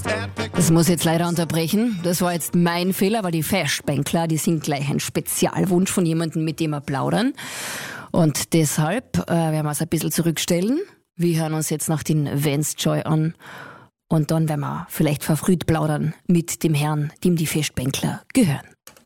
Das muss ich jetzt leider unterbrechen. Das war jetzt mein Fehler, weil die Festbänkler, die sind gleich ein Spezialwunsch von jemandem, mit dem wir plaudern. Und deshalb werden wir es ein bisschen zurückstellen. Wir hören uns jetzt noch den Vance Joy an. Und dann werden wir vielleicht verfrüht plaudern mit dem Herrn, dem die Festbänkler gehören.